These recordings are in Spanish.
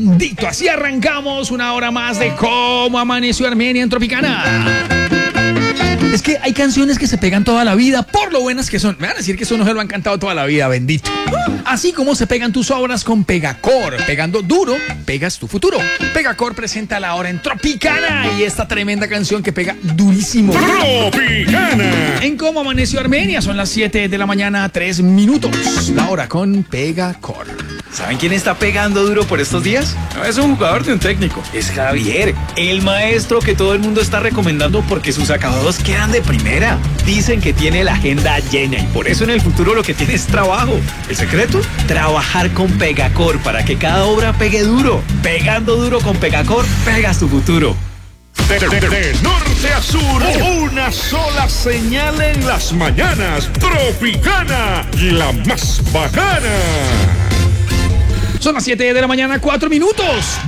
bendito. Así arrancamos una hora más de Cómo Amaneció Armenia en Tropicana. Es que hay canciones que se pegan toda la vida por lo buenas que son. Me van a decir que eso no se lo han cantado toda la vida, bendito. Así como se pegan tus obras con Pegacor. Pegando duro, pegas tu futuro. Pegacor presenta la hora en Tropicana y esta tremenda canción que pega durísimo. Tropicana. En Cómo Amaneció Armenia son las 7 de la mañana, 3 minutos. La hora con Pegacor. ¿Saben quién está pegando duro por estos días? No es un jugador de un técnico, es Javier, el maestro que todo el mundo está recomendando porque sus acabados quedan de primera. Dicen que tiene la agenda llena y por eso en el futuro lo que tiene es trabajo. ¿El secreto? Trabajar con Pegacor para que cada obra pegue duro. Pegando duro con Pegacor, pegas tu futuro. De norte a sur, una sola señal en las mañanas. Tropicana, la más bacana. Son las 7 de la mañana, 4 minutos.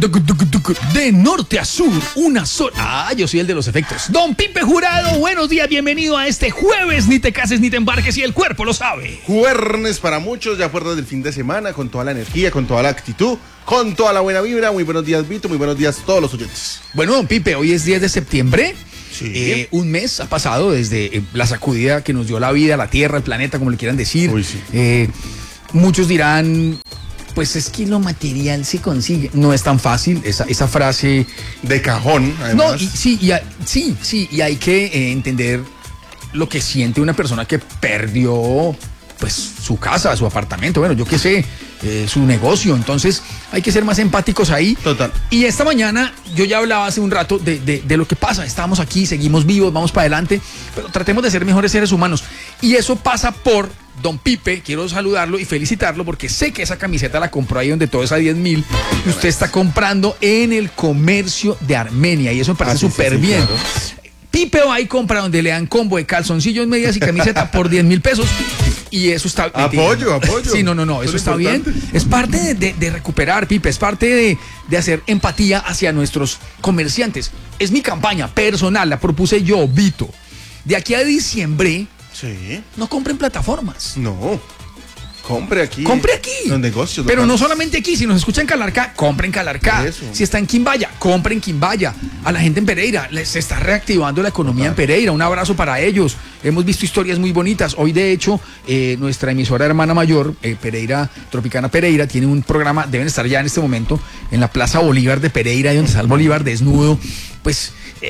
De norte a sur, una sola. Ah, yo soy el de los efectos. Don Pipe Jurado, buenos días, bienvenido a este jueves. Ni te cases ni te embarques y el cuerpo lo sabe. Jueves para muchos, ya puertas del fin de semana, con toda la energía, con toda la actitud, con toda la buena vibra. Muy buenos días, Vito, muy buenos días a todos los oyentes. Bueno, don Pipe, hoy es 10 de septiembre. Sí. Un mes ha pasado desde la sacudida que nos dio la vida, la tierra, el planeta, como le quieran decir. Uy, sí. Muchos dirán... Pues es que lo material se consigue. No es tan fácil, esa frase... De cajón, además. No, y hay que entender lo que siente una persona que perdió, pues, su casa, su apartamento, bueno, yo qué sé, su negocio. Entonces, hay que ser más empáticos ahí. Total. Y esta mañana, yo ya hablaba hace un rato de lo que pasa. Estamos aquí, seguimos vivos, vamos para adelante, pero tratemos de ser mejores seres humanos. Y eso pasa por... Don Pipe, quiero saludarlo y felicitarlo porque sé que esa camiseta la compró ahí donde todo es a 10.000 y usted está comprando en el comercio de Armenia y eso me parece súper bien. Claro. Pipe va y compra donde le dan combo de calzoncillos, medias y camiseta por 10.000 pesos y eso está... Apoyo. Sí, no, eso está bien. Es parte de recuperar, Pipe, es parte de hacer empatía hacia nuestros comerciantes. Es mi campaña personal, la propuse yo, Vito. De aquí a diciembre... Sí. No compren plataformas. No. Compre aquí. Los negocios. Pero no solamente aquí, si nos escuchan en Calarcá, compren Calarcá. Eso. Si está en Quimbaya, compren Quimbaya. A la gente en Pereira, se está reactivando la economía en Pereira. Un abrazo para ellos. Hemos visto historias muy bonitas. Hoy, de hecho, nuestra emisora hermana mayor, Pereira, Tropicana Pereira, tiene un programa, deben estar ya en este momento, en la Plaza Bolívar de Pereira, donde está el Bolívar desnudo. Pues...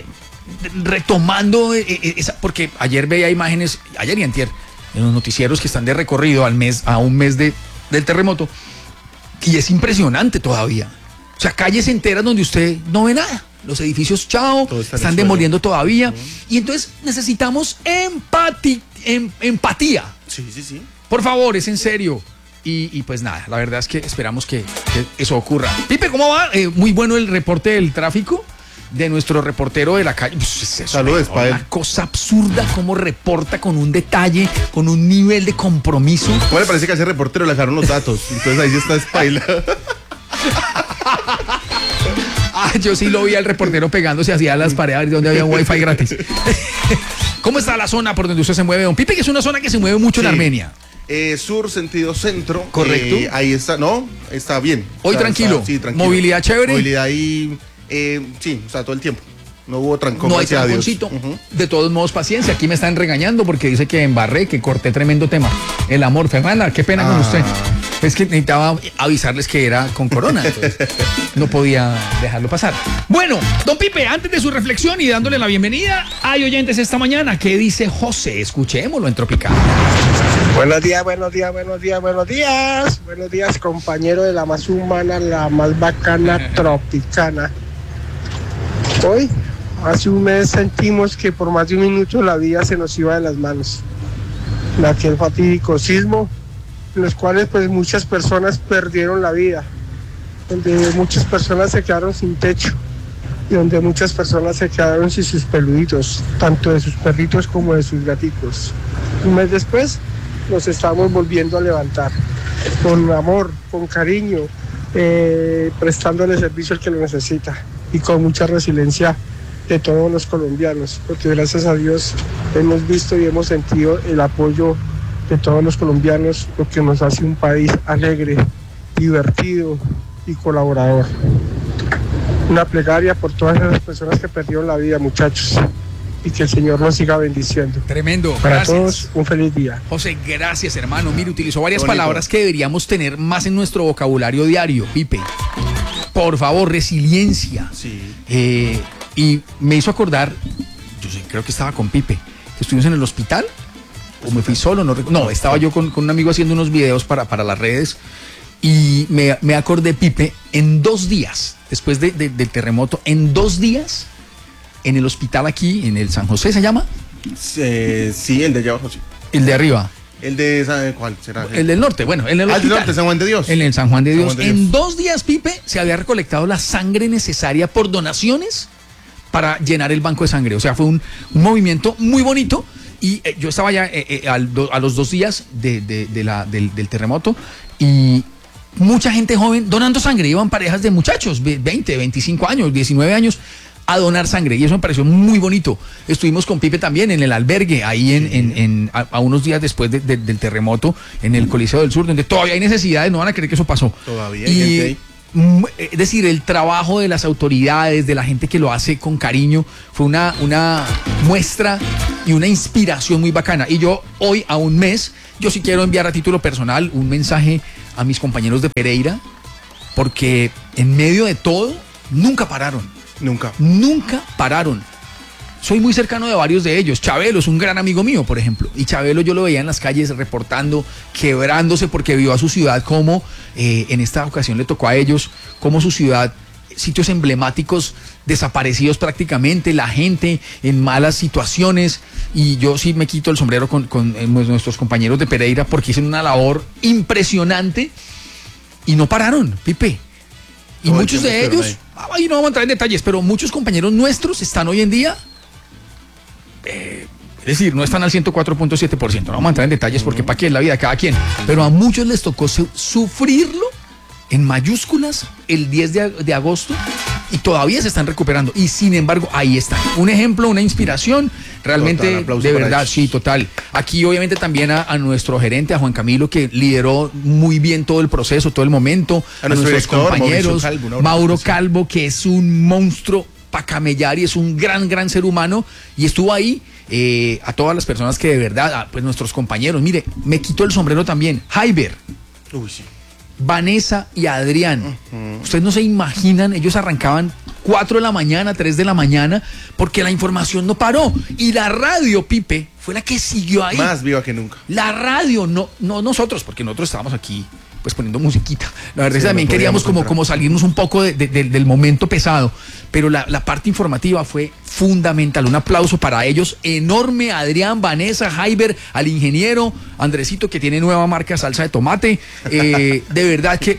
retomando porque ayer veía imágenes, ayer y antier, en los noticieros que están de recorrido a un mes del terremoto, y es impresionante todavía. O sea, calles enteras donde usted no ve nada. Los edificios, están demoliendo todavía. Y entonces necesitamos empatía. Sí. Por favor, es en serio. Y pues nada, la verdad es que esperamos que eso ocurra. Pipe, ¿cómo va? Muy bueno el reporte del tráfico de nuestro reportero de la calle. Pues saludos para él. Una cosa absurda cómo reporta con un detalle, con un nivel de compromiso. Bueno, le parece que a ese reportero le dejaron los datos, entonces ahí sí está espaila. Yo sí lo vi al reportero pegándose hacia las paredes donde había un wifi gratis. ¿Cómo está la zona por donde usted se mueve, don Pipe? Que es una zona que se mueve mucho en Armenia. Sur, sentido centro. Correcto. Ahí está, está bien. Hoy tranquilo. Sí, tranquilo. Movilidad chévere. Movilidad ahí... sí, o sea, todo el tiempo. No hubo trancón. No hay tranconcito. De todos modos, paciencia. Aquí me están regañando porque dice que embarré, que corté tremendo tema. El amor. Fernanda, qué pena con usted. Es que necesitaba avisarles que era con corona. Entonces no podía dejarlo pasar. Bueno, don Pipe, antes de su reflexión y dándole la bienvenida, hay oyentes esta mañana. ¿Qué dice José? Escuchémoslo en Tropicana. Buenos días. Buenos días, compañero de la más humana, la más bacana, Tropicana. Hoy, hace un mes sentimos que por más de un minuto la vida se nos iba de las manos. En aquel fatídico sismo, en los cuales pues muchas personas perdieron la vida, donde muchas personas se quedaron sin techo y donde muchas personas se quedaron sin sus peluditos, tanto de sus perritos como de sus gaticos. Un mes después nos estamos volviendo a levantar, con amor, con cariño, prestándole servicio al que lo necesita y con mucha resiliencia de todos los colombianos, porque gracias a Dios hemos visto y hemos sentido el apoyo de todos los colombianos, lo que nos hace un país alegre, divertido y colaborador. Una plegaria por todas esas personas que perdieron la vida, muchachos. Y que el Señor nos siga bendiciendo. Tremendo. Para Gracias. todos, un feliz día. José, gracias, hermano. Mire, utilizó varias Bonito. palabras que deberíamos tener más en nuestro vocabulario diario, Pipe. Por favor, resiliencia. Sí. Y me hizo acordar, yo sé, creo que estaba con Pipe, que estuvimos en el hospital, o me fui solo, no, estaba yo con un amigo haciendo unos videos para las redes, y me acordé, Pipe, en 2 días, después del terremoto, en 2 días, en el hospital aquí, en el San José, ¿se llama? Sí, el de allá abajo, sí. El de arriba. El de ¿cuál será? El del norte, bueno, en el del hospital. norte, San Juan de Dios. En el San Juan de Dios. San Juan de Dios. En 2 días, Pipe, se había recolectado la sangre necesaria por donaciones para llenar el banco de sangre. O sea, fue un movimiento muy bonito. Y yo estaba ya a los 2 días del terremoto y mucha gente joven donando sangre. Iban parejas de muchachos, 20, 25 años, 19 años, a donar sangre, y eso me pareció muy bonito. Estuvimos con Pipe también en el albergue, ahí a unos días después del terremoto, en el Coliseo del Sur, donde todavía hay necesidades, no van a creer que eso pasó. Todavía hay gente ahí. Es decir, el trabajo de las autoridades, de la gente que lo hace con cariño, fue una muestra y una inspiración muy bacana. Y yo hoy, a un mes, yo sí quiero enviar a título personal un mensaje a mis compañeros de Pereira, porque en medio de todo, nunca pararon. Nunca pararon. Soy muy cercano de varios de ellos. Chabelo es un gran amigo mío, por ejemplo. Y Chabelo yo lo veía en las calles reportando, quebrándose porque vio a su ciudad como, en esta ocasión le tocó a ellos, como su ciudad, sitios emblemáticos desaparecidos prácticamente, la gente en malas situaciones. Y yo sí me quito el sombrero con nuestros compañeros de Pereira porque hicieron una labor impresionante y no pararon, Pipe. Y todo muchos de ellos, ahí no vamos a entrar en detalles, pero muchos compañeros nuestros están hoy en día, es decir, no están al 104.7%, no vamos a entrar en detalles porque para qué es la vida de cada quien, pero a muchos les tocó sufrirlo en mayúsculas el 10 de agosto y todavía se están recuperando, y sin embargo ahí están, un ejemplo, una inspiración realmente, total, de verdad, ellos. sí, total. Aquí obviamente también a nuestro gerente, a Juan Camilo, que lideró muy bien todo el proceso, todo el momento, a nuestros director, compañeros, Calvo, Mauro Calvo, que es un monstruo para camellar y es un gran ser humano, y estuvo ahí. A todas las personas que de verdad, pues nuestros compañeros, mire, me quito el sombrero también, Jaiber, Uy, sí. Vanessa y Adrián. Ustedes no se imaginan, ellos arrancaban 4 de la mañana, 3 de la mañana, porque la información no paró. Y la radio, Pipe, fue la que siguió ahí. Más viva que nunca. La radio, no nosotros, porque nosotros estábamos aquí pues poniendo musiquita. La verdad es Sí, que también no queríamos podíamos como salirnos un poco del momento pesado, pero la parte informativa fue fundamental. Un aplauso para ellos enorme, Adrián, Vanessa, Jaiber, al ingeniero Andresito, que tiene nueva marca salsa de tomate. De verdad que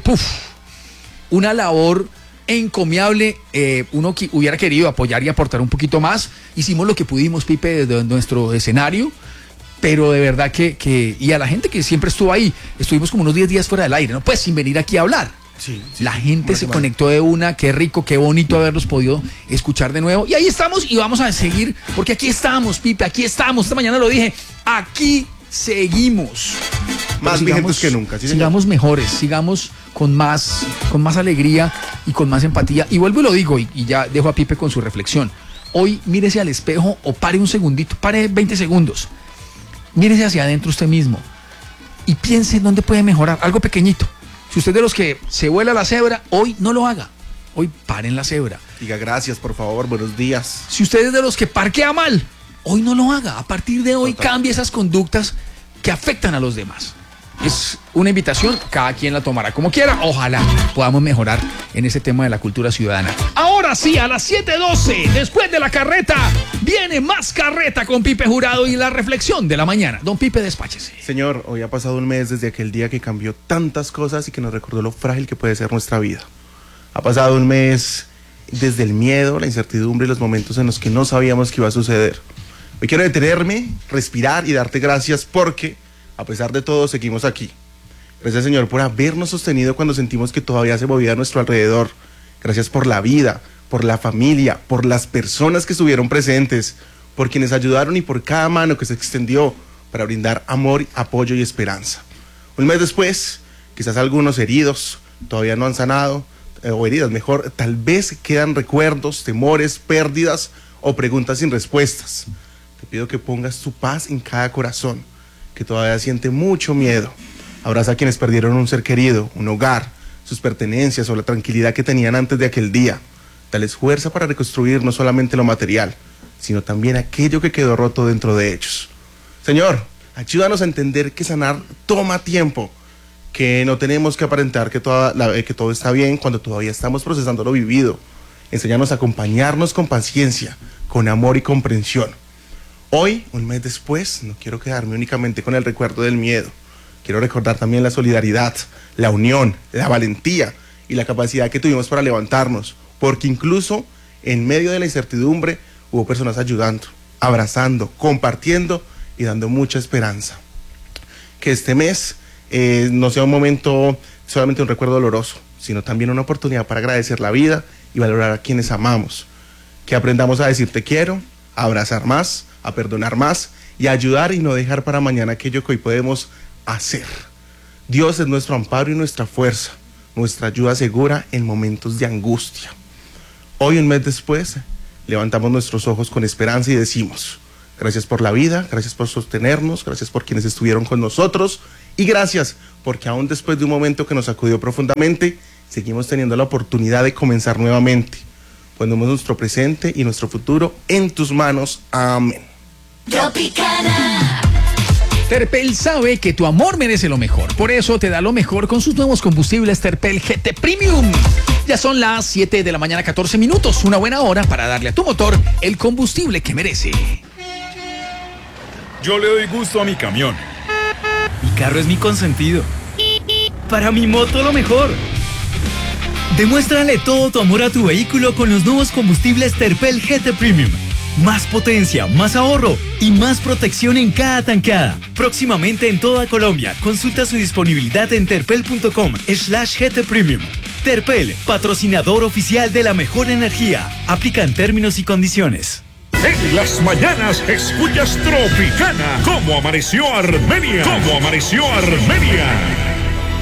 una labor encomiable. Uno que hubiera querido apoyar y aportar un poquito más. Hicimos lo que pudimos, Pipe, desde nuestro escenario. Pero de verdad que y a la gente que siempre estuvo ahí, estuvimos como unos 10 días fuera del aire, ¿no? Pues sin venir aquí a hablar. Sí, La gente se conectó de una, qué rico, qué bonito haberlos podido escuchar de nuevo. Y ahí estamos y vamos a seguir, porque aquí estamos, Pipe, aquí estamos. Esta mañana lo dije, aquí seguimos. Más Pero vigentes que nunca, sí, señor. sigamos mejores, sigamos con más alegría y con más empatía. Y vuelvo y lo digo, y ya dejo a Pipe con su reflexión. Hoy mírese al espejo o pare un segundito, pare 20 segundos. Mírese hacia adentro usted mismo y piense en dónde puede mejorar, algo pequeñito. Si usted es de los que se vuela la cebra, hoy no lo haga. Hoy paren la cebra. Diga gracias, por favor, buenos días. Si usted es de los que parquea mal, hoy no lo haga. A partir de hoy cambie esas conductas que afectan a los demás. Es una invitación, cada quien la tomará como quiera. Ojalá podamos mejorar en ese tema de la cultura ciudadana. Ahora sí, a las 7:12, después de la carreta, viene más carreta con Pipe Jurado y la reflexión de la mañana. Don Pipe, despáchese. Señor, hoy ha pasado un mes desde aquel día que cambió tantas cosas y que nos recordó lo frágil que puede ser nuestra vida. Ha pasado un mes desde el miedo, la incertidumbre y los momentos en los que no sabíamos qué iba a suceder. Hoy quiero detenerme, respirar y darte gracias porque, a pesar de todo, seguimos aquí. Gracias, Señor, por habernos sostenido cuando sentimos que todavía se movía a nuestro alrededor. Gracias por la vida, por la familia, por las personas que estuvieron presentes, por quienes ayudaron y por cada mano que se extendió para brindar amor, apoyo y esperanza. Un mes después, quizás algunos heridos todavía no han sanado, o heridas, mejor, tal vez quedan recuerdos, temores, pérdidas o preguntas sin respuestas. Te pido que pongas tu paz en cada corazón, que todavía siente mucho miedo. Abraza a quienes perdieron un ser querido, un hogar, sus pertenencias o la tranquilidad que tenían antes de aquel día. Dales fuerza para reconstruir no solamente lo material, sino también aquello que quedó roto dentro de ellos. Señor, ayúdanos a entender que sanar toma tiempo, que no tenemos que aparentar que todo está bien cuando todavía estamos procesando lo vivido. Enséñanos a acompañarnos con paciencia, con amor y comprensión. Hoy, un mes después, no quiero quedarme únicamente con el recuerdo del miedo. Quiero recordar también la solidaridad, la unión, la valentía y la capacidad que tuvimos para levantarnos, porque incluso en medio de la incertidumbre hubo personas ayudando, abrazando, compartiendo y dando mucha esperanza. Que este mes no sea un momento solamente un recuerdo doloroso, sino también una oportunidad para agradecer la vida y valorar a quienes amamos. Que aprendamos a decir te quiero, a abrazar más, a perdonar más y a ayudar y no dejar para mañana aquello que hoy podemos hacer. Dios es nuestro amparo y nuestra fuerza, nuestra ayuda segura en momentos de angustia. Hoy, un mes después, levantamos nuestros ojos con esperanza y decimos: gracias por la vida, gracias por sostenernos, gracias por quienes estuvieron con nosotros y gracias porque aún después de un momento que nos sacudió profundamente, seguimos teniendo la oportunidad de comenzar nuevamente. Ponemos nuestro presente y nuestro futuro en tus manos. Amén. Tropicana. Terpel sabe que tu amor merece lo mejor, por eso te da lo mejor con sus nuevos combustibles Terpel GT Premium. Ya son las 7 de la mañana, 14 minutos, una buena hora para darle a tu motor el combustible que merece. Yo le doy gusto a mi camión. Mi carro es mi consentido. Para mi moto lo mejor. Demuéstrale todo tu amor a tu vehículo con los nuevos combustibles Terpel GT Premium. Más potencia, más ahorro y más protección en cada tanqueada. Próximamente en toda Colombia. Consulta su disponibilidad en terpel.com/GT Premium. Terpel, patrocinador oficial de la mejor energía. Aplican términos y condiciones. En las mañanas escuchas Tropicana. ¿Cómo amaneció Armenia? ¿Cómo amaneció Armenia?